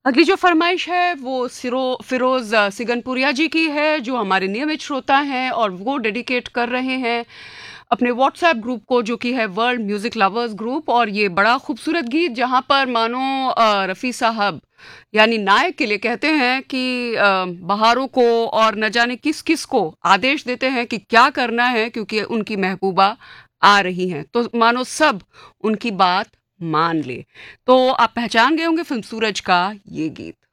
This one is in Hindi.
अगली जो फरमाइश है वो फिरोज सिगनपुरिया जी की है, जो हमारे नियमित श्रोता हैं, और वो डेडिकेट कर रहे हैं अपने व्हाट्सएप ग्रुप को, जो कि है वर्ल्ड म्यूजिक लवर्स ग्रुप। और ये बड़ा खूबसूरत गीत जहाँ पर मानो रफ़ी साहब यानी नायक के लिए कहते हैं कि बहारों को और न जाने किस किस को आदेश देते हैं कि क्या करना है, क्योंकि उनकी महबूबा आ रही हैं, तो मानो सब उनकी बात मान ले। तो आप पहचान गए होंगे फिल्म सूरज का ये गीत।